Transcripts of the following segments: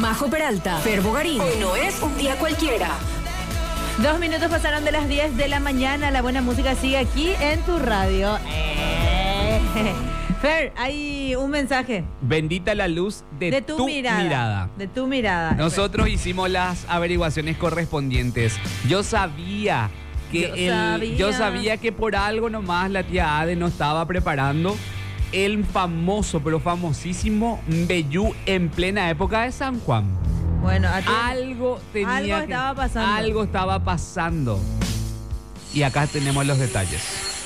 Majo Peralta, Fer Bogarín. Hoy no es un día cualquiera. 2 minutos pasaron de las 10 de la mañana. La buena música sigue aquí en tu radio. Fer, hay un mensaje. Bendita la luz de tu mirada. De tu mirada. Nosotros hicimos las averiguaciones correspondientes. Yo sabía que por algo nomás la tía Ade nos estaba preparando el famoso, pero famosísimo Mbejú en plena época de San Juan. Bueno, algo estaba pasando. Y acá tenemos los detalles.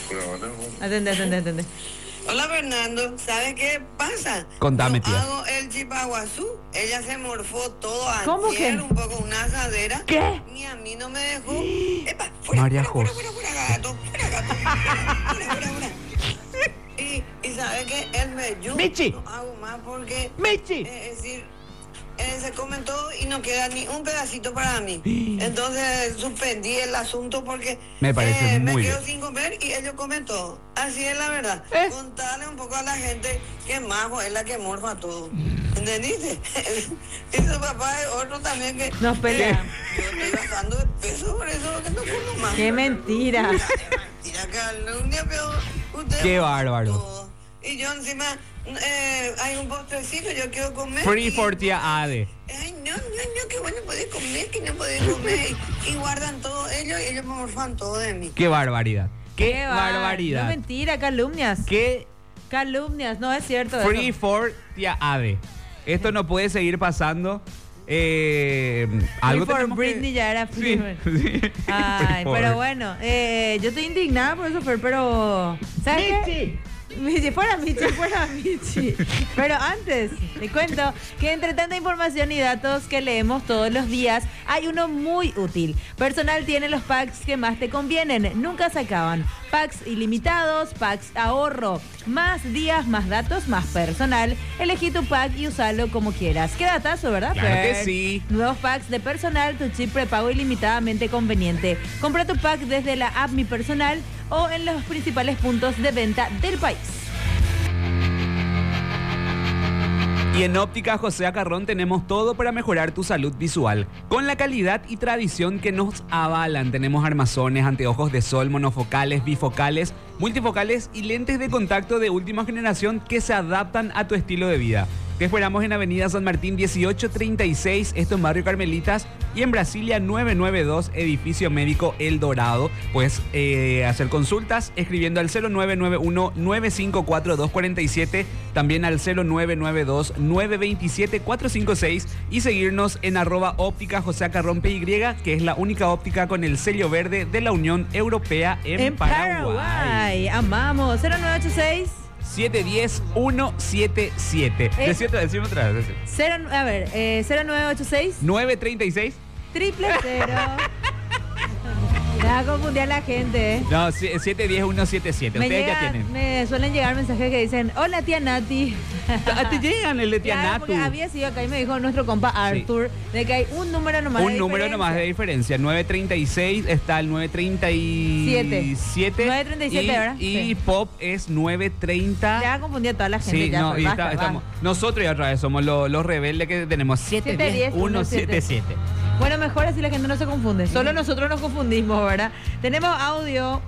Atende. Hola Fernando, ¿sabes qué pasa? Contame, tía. Hago el chipaguazú, ella se morfó todo ¿Cómo ayer, que? un poco una asadera. ¿Qué? Ni a mí no me dejó. Epa, fuera, María fuera, José. fuera, gato. Fuera. Y ¿sabes qué? El Mbejú Michi. no hago más porque... Michi. Es decir, se comen todo y no queda ni un pedacito para mí. Entonces suspendí el asunto porque Me parece muy me quedo bien. sin comer y ellos comen todo. Así es la verdad. Contarle un poco a la gente que Majo es la que morfa todo. ¿Entendiste? Y su papá es otro también que... Nos pelea. Yo estoy bajando de peso, por eso que no como más. ¡Qué mentira! Mentira, calumnia, pero ustedes Qué morfan bárbaro. todo. Y yo encima, hay un postrecito, yo quiero comer. Free for tía Ade. Ay, no, que bueno podés comer, que no podés comer. Y guardan todo ellos y ellos me morfan todo de mí. Qué barbaridad. Qué No, barbaridad. mentira, calumnias. Qué Calumnias, no es cierto. free eso. for tía Ade. Esto no puede seguir pasando. Algo Free for tenemos Britney ya era free. Sí. Ay, Free for. pero bueno, yo estoy indignada por eso, Fer, pero... ¿Sabes qué? Fuera Michi. Pero antes, te cuento que entre tanta información y datos que leemos todos los días, hay uno muy útil. Personal tiene los packs que más te convienen, nunca se acaban. Packs ilimitados, packs ahorro. Más días, más datos, más personal. Elegí tu pack y usalo como quieras. Qué datazo, ¿verdad, Claro Fer? que sí. Nuevos packs de personal, tu chip prepago ilimitadamente conveniente. Compra tu pack desde la app Mi Personal o en los principales puntos de venta del país. Y en Óptica José Acarrón tenemos todo para mejorar tu salud visual. Con la calidad y tradición que nos avalan, tenemos armazones, anteojos de sol, monofocales, bifocales, multifocales y lentes de contacto de última generación que se adaptan a tu estilo de vida. Te esperamos en Avenida San Martín 1836, esto en Barrio Carmelitas, y en Brasilia 992, Edificio Médico El Dorado. Puedes hacer consultas escribiendo al 0991-954-247, también al 0992-927-456 y seguirnos en @óptica José Acarrón PY, que es la única óptica con el sello verde de la Unión Europea en Paraguay. Amamos. 0986 710-177. Decime otra vez. 0986 936. 000. Me va a confundir a la gente. No, 710-177. Ustedes ya tienen. Me suelen llegar mensajes que dicen: hola tía Nati. Te llegan el de tía Claro, Natu. porque había sido acá y me dijo nuestro compa Arthur de que hay un número nomás Un de número diferencia. nomás de diferencia. 936 está el 937. 937 ahora. Y Sí. Pop es 930. Le va a confundir a toda la gente. Sí, ya, no, pues, y basta, estamos. basta. Nosotros ya otra vez somos los rebeldes que tenemos 710-177. Bueno, mejor así la gente no se confunde. Solo nosotros nos confundimos, ¿verdad? Tenemos audio.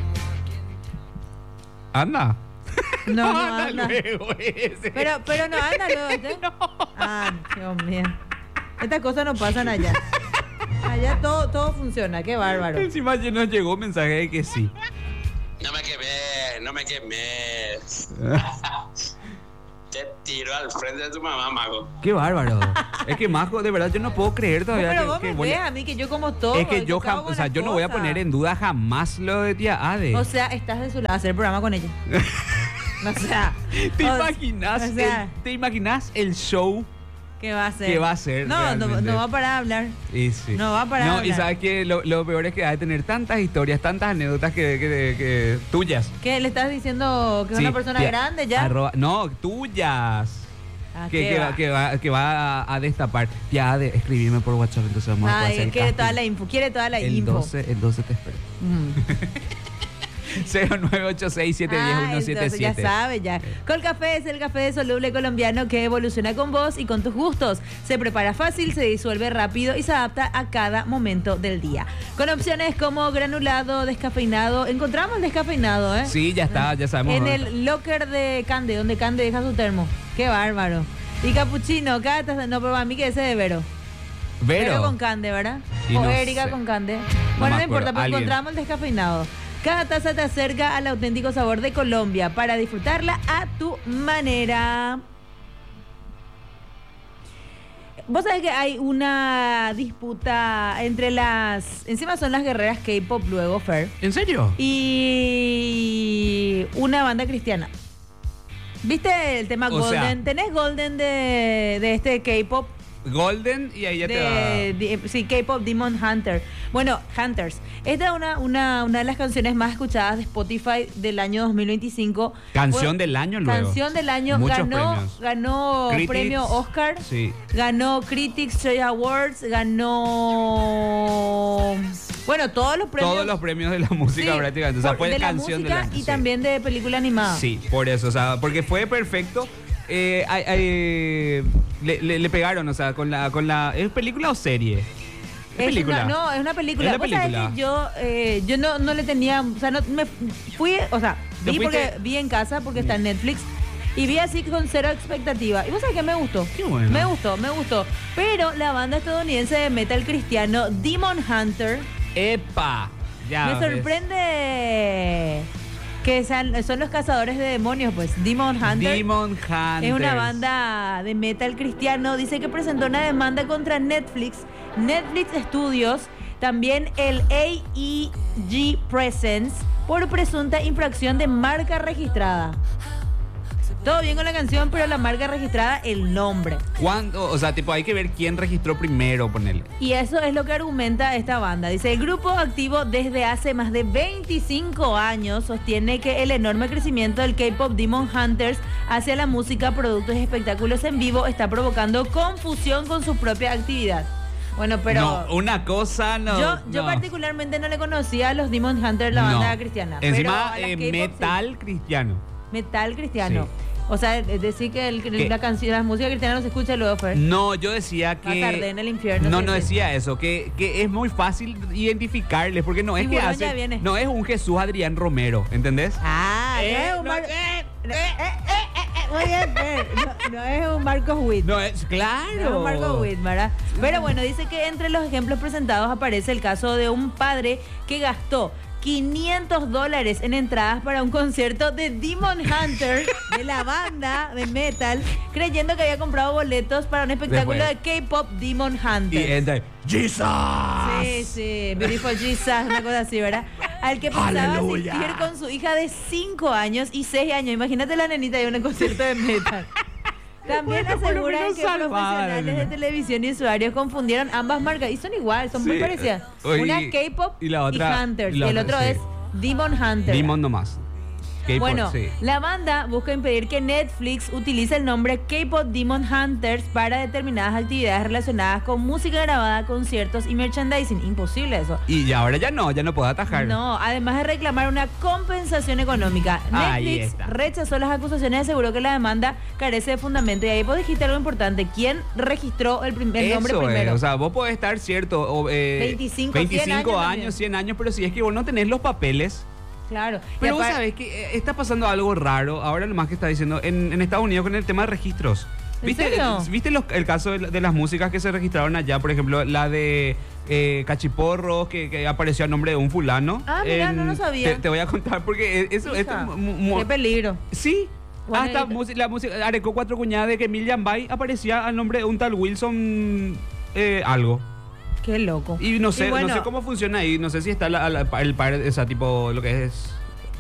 Anda. No, no Anda anda. luego ese. Pero no anda luego. ¿sí? No. Ah, Dios mío. Estas cosas no pasan allá. Allá todo funciona. Qué bárbaro. Encima ya nos llegó un mensaje de que sí. No me quemes. Te tiro al frente de tu mamá, Mago. Qué bárbaro. Es que Majo, de verdad yo no puedo creer todavía Pero vos me vos le- ves a mí que yo como todo. Es que yo hago o sea, yo no voy a buenas poner cosas. en duda jamás lo de tía Ade. O sea, estás de su lado a hacer el programa con ella. O sea. ¿Te o- imaginas? o sea, ¿Te imaginas el show? ¿qué va a hacer? ¿Qué va a hacer No, realmente? no va a parar de hablar. Y sí. No va a parar de No, y hablar. sabes que lo peor es que ha de tener tantas historias, tantas anécdotas que tuyas. ¿Qué? ¿Le estás diciendo que es Sí, una persona tía, grande ya? no, tuyas. Ah, Que, ¿qué que, va? que va a destapar. Ya, escribirme por WhatsApp, entonces vamos a poder Ay, hacer el quiere casting. toda la info, quiere toda la el info. 12 te espero. Mm. 0986-710-177. Entonces ya sabe ya. Colcafé es el café soluble colombiano que evoluciona con vos y con tus gustos. Se prepara fácil, se disuelve rápido y se adapta a cada momento del día. Con opciones como granulado, descafeinado. Encontramos el descafeinado, ¿eh? Sí, ya está, ya sabemos. En el locker de Cande, donde Cande deja su termo. Qué bárbaro. Y capuchino, acá no, pero a mí que ese de Vero. Vero con Cande, ¿verdad? Y O no Erika sé. con Cande. No Bueno, me no importa, acuerdo. pero Alguien. encontramos el descafeinado. Cada taza te acerca al auténtico sabor de Colombia para disfrutarla a tu manera. Vos sabés que hay una disputa entre las... Encima son las guerreras K-pop luego, Fer. ¿En serio? Y una banda cristiana. ¿Viste el tema O sea- Golden? ¿Tenés Golden de este K-pop? Golden y ahí ya te va. Sí, K-pop Demon Hunter. Bueno, Hunters. Esta es una de las canciones más escuchadas de Spotify del año 2025. Canción del año luego. Canción del año. Muchos Ganó premios. Critics. premio Oscar. Sí. Ganó Critics Choice Awards. Ganó... Bueno, todos los premios. Todos los premios de la música Sí, prácticamente. O sea, fue de la canción música del año. y sí. también de película animada. Sí, por eso, o sea, porque fue perfecto. Le pegaron, o sea, con la ¿es película o serie? ¿Es película? No, es una película. Es una Vos sabés película. que yo no le tenía, o sea, no me fui, o sea, ¿Te vi fuiste? porque vi en casa porque está en Netflix y vi así con cero expectativa. Y vos sabés que me gustó. Qué bueno. Me gustó. Pero la banda estadounidense de metal cristiano Demon Hunter ¡Epa! Ya me ves. sorprende que son los cazadores de demonios, pues. Demon Hunter. Demon Hunters. Es una banda de metal cristiano. Dice que presentó una demanda contra Netflix Studios, también el AEG Presents, por presunta infracción de marca registrada. Todo bien con la canción, pero la marca registrada, el nombre. ¿Cuándo? O sea, tipo, hay que ver quién registró primero, ponele. Y eso es lo que argumenta esta banda. Dice, el grupo activo desde hace más de 25 años sostiene que el enorme crecimiento del K-pop Demon Hunters hacia la música, productos y espectáculos en vivo está provocando confusión con su propia actividad. Bueno, pero... No, una cosa no. Yo no. particularmente no le conocía a los Demon Hunters, la banda cristiana. Encima, pero a las K-pop sí. metal cristiano. Metal cristiano. Sí. O sea, es decir que la canción, la música cristiana no se escucha luego, Fer. No, yo decía que... Más tarde en el infierno. No, sí, no sí. decía eso, que es muy fácil identificarles, porque no es que Tiburón hace... ya viene. No es un Jesús Adrián Romero, ¿entendés? Ah, no es un Marcos... Muy bien, Fer. No es un Marcos Witt. No es... ¡Claro! No es un Marcos Witt, ¿verdad? Pero bueno, dice que entre los ejemplos presentados aparece el caso de un padre que gastó $500 en entradas para un concierto de Demon Hunter, de la banda de metal, creyendo que había comprado boletos para un espectáculo Después. de K-pop Demon Y Hunter. entra... ¡Jesus! Sí, Beautiful Jesus, una cosa así, ¿verdad? Al que pensaba Aleluya. asistir con su hija de 5 años y 6 años. Imagínate la nenita en un concierto de metal. También Bueno, por lo aseguran menos que salvaron. profesionales de televisión y usuarios confundieron ambas marcas. Y son iguales, son muy Sí. parecidas. Oye, Una es K-pop y la otra- Hunters. y Y, la el otra, otro sí. es Demon Hunter. Demon nomás. K-pop, Bueno, sí. la banda busca impedir que Netflix utilice el nombre K-pop Demon Hunters para determinadas actividades relacionadas con música grabada, conciertos y merchandising. Imposible eso. Y ahora ya no puedo atajar. No, además de reclamar una compensación económica. Ahí Netflix está. rechazó las acusaciones y aseguró que la demanda carece de fundamento. Y ahí vos dijiste algo importante. ¿Quién registró el nombre Eso primero? es, o sea, vos podés estar cierto, 25, 100 años también. 100 años, pero si es que vos no tenés los papeles. Claro. Pero Y vos apar- sabés que está pasando algo raro, ahora nomás que está diciendo, en Estados Unidos con el tema de registros. ¿En ¿Viste, serio? ¿viste el caso de las músicas que se registraron allá? Por ejemplo, la de Cachiporro, que apareció a nombre de un fulano. Ah, mira, no lo sabía. Te voy a contar porque eso... Hija, esto qué peligro. Sí. Bueno, Hasta y- la música Areco Cuatro Cuñadas de que Emil Bay aparecía al nombre de un tal Wilson algo. Qué loco. Y no sé, bueno, no sé cómo funciona ahí, no sé si está el par, o sea, tipo lo que es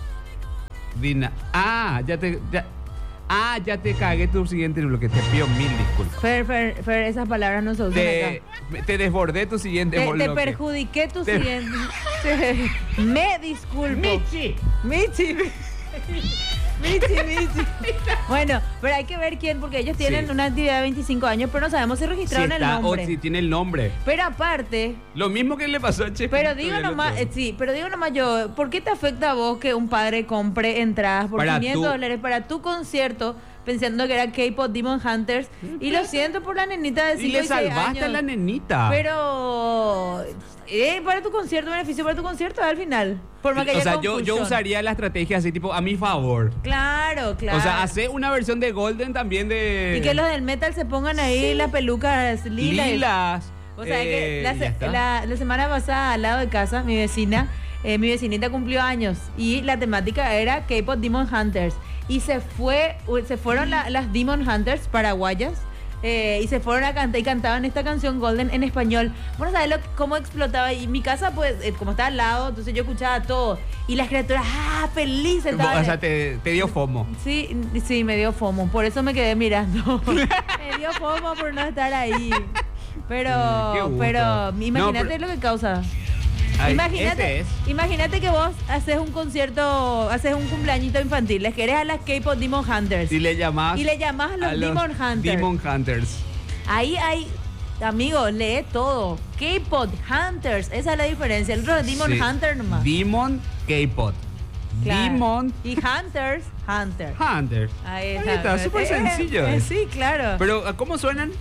ya te cagué tu siguiente bloque, te pido mil disculpas. Fer, esas palabras no se usan acá. Te desbordé tu siguiente Te bloque. perjudiqué tu Te- siguiente. Me disculpo. Michi. Michi. Michi. Bueno, pero hay que ver quién, porque ellos tienen Sí. una actividad de 25 años, pero no sabemos si Si registraron el está, o nombre. si tiene el nombre. Pero aparte, Lo mismo que le pasó a Chespirito. pero digo y al nomás, otro. pero digo nomás yo, ¿por qué te afecta a vos que un padre compre entradas por Para $500 para tu concierto pensando que era K-Pop Demon Hunters? Y lo siento por la nenita de 5 Y le 6 salvaste a años. la nenita. Pero para tu concierto, beneficio para tu concierto al final. Por más que O haya sea, yo confusión. usaría la estrategia así, tipo, a mi favor. Claro. O sea, hace una versión de Golden también de... Y que los del metal se pongan ahí las pelucas lilas. Lilas. O sea, que ya está. la semana pasada al lado de casa, mi vecinita cumplió años y la temática era K-Pop Demon Hunters. Y se fueron las Demon Hunters paraguayas y se fueron a cantar y cantaban esta canción Golden en español. Bueno, ¿sabes cómo explotaba? Y mi casa, pues, como estaba al lado, entonces yo escuchaba todo. Y las criaturas, felices. O sea, te dio FOMO. Sí, me dio FOMO, por eso me quedé mirando. Me dio FOMO por no estar ahí. Qué gusto. Pero imagínate No, lo que causa. Ay, Imagínate, ese es. imagínate que vos haces un concierto, haces un cumpleañito infantil, les querés a las K-Pop Demon Hunters Y le llamás... y le llamás a los Demon Hunters. Demon Hunters. Ahí hay, amigo, lee todo. K-Pop Hunters, esa es la diferencia. El otro es Demon Sí. Hunter nomás. Demon K-Pop. Claro. Demon Y Hunters, Hunter. Hunter. Ahí Ahí está, súper sencillo. Sí, claro. Pero, ¿cómo suenan?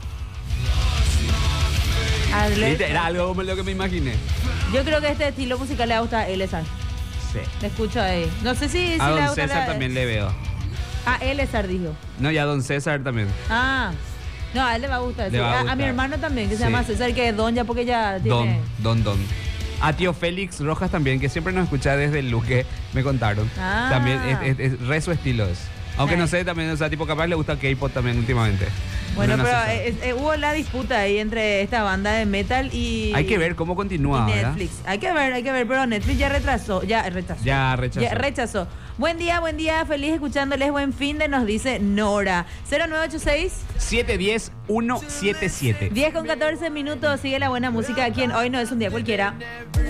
Hazle- Era algo como lo que me imaginé. Yo creo que este estilo musical le gusta a Elezar. Sí. Le escucho ahí. No sé si A le Don gusta César también le veo. A Elezar dijo. No, y a Don César también. Ah. No, a él le va a gustar. Le sí. va a A gustar. mi hermano también, que se Sí. llama César, que es don ya porque ya tiene... Don. A tío Félix Rojas también, que siempre nos escucha desde el Luque, me contaron. Ah. También es re su estilo es. Aunque no sé, también, o sea, tipo capaz le gusta K-pop también últimamente. Bueno, No pero se sabe. hubo la disputa ahí entre esta banda de metal y... Hay que ver cómo continúa, y ¿verdad? Netflix. Hay que ver, pero Netflix ya rechazó. Ya rechazó. Buen día, feliz escuchándoles, buen fin de, nos dice Nora. 0986 710-177. 10 con 14 minutos, sigue la buena música aquí en Hoy No Es Un Día Cualquiera.